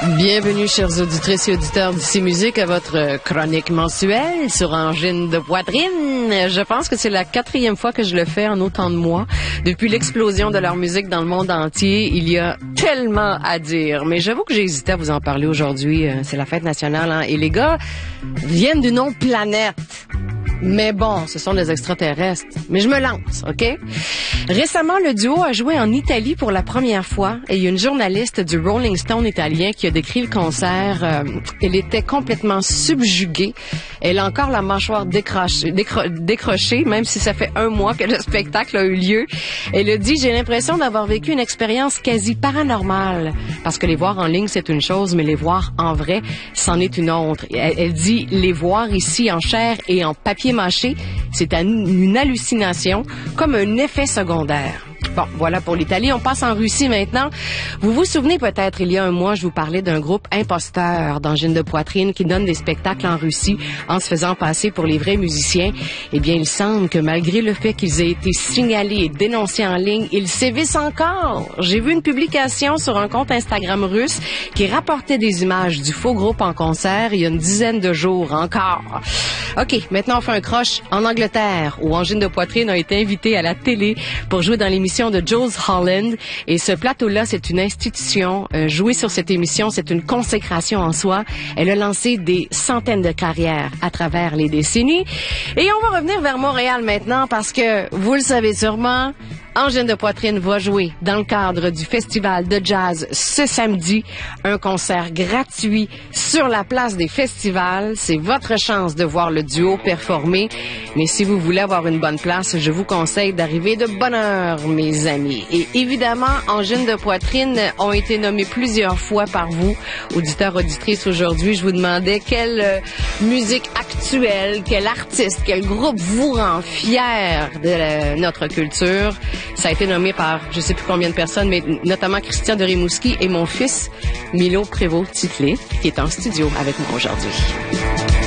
Bienvenue, chers auditrices et auditeurs d'Ici Musique, à votre chronique mensuelle sur Angine de poitrine. Je pense que c'est la 4e fois que je le fais en autant de mois. Depuis l'explosion de leur musique dans le monde entier, il y a tellement à dire. Mais j'avoue que j'ai hésité à vous en parler aujourd'hui. C'est la fête nationale, hein? Et les gars viennent d'une autre planète. Mais bon, ce sont des extraterrestres. Mais je me lance, OK? Récemment, le duo a joué en Italie pour la première fois et il y a une journaliste du Rolling Stone italien qui a décrit le concert. Elle était complètement subjuguée. Elle a encore la mâchoire décrochée, même si ça fait 1 mois que le spectacle a eu lieu. Elle a dit, j'ai l'impression d'avoir vécu une expérience quasi paranormale. Parce que les voir en ligne, c'est une chose, mais les voir en vrai, c'en est une autre. Elle dit, les voir ici en chair et en papier mâché, c'est une hallucination, comme un effet secondaire. Bon, voilà pour l'Italie. On passe en Russie maintenant. Vous vous souvenez peut-être, il y a 1 mois, je vous parlais d'un groupe imposteur d'Angine de poitrine qui donne des spectacles en Russie en se faisant passer pour les vrais musiciens. Eh bien, il semble que malgré le fait qu'ils aient été signalés et dénoncés en ligne, ils sévissent encore. J'ai vu une publication sur un compte Instagram russe qui rapportait des images du faux groupe en concert il y a une dizaine de jours encore. OK, maintenant on fait un croche en Angleterre où Angine de poitrine a été invitée à la télé pour jouer dans l'émission de Jools Holland. Et ce plateau-là, c'est une institution. Jouer sur cette émission, c'est une consécration en soi. Elle a lancé des centaines de carrières à travers les décennies. Et on va revenir vers Montréal maintenant parce que, vous le savez sûrement, Angine de poitrine va jouer dans le cadre du festival de jazz ce samedi. Un concert gratuit sur la place des festivals. C'est votre chance de voir le duo performer. Mais si vous voulez avoir une bonne place, je vous conseille d'arriver de bonne heure, mes amis. Et évidemment, Angine de poitrine ont été nommés plusieurs fois par vous, auditeurs, auditrices. Aujourd'hui, je vous demandais quelle musique actuelle, quel artiste, quel groupe vous rend fier de notre culture. Ça a été nommé par je sais plus combien de personnes, mais notamment Christian de Rimouski et mon fils Milo Prévost-Titlé, qui est en studio avec moi aujourd'hui.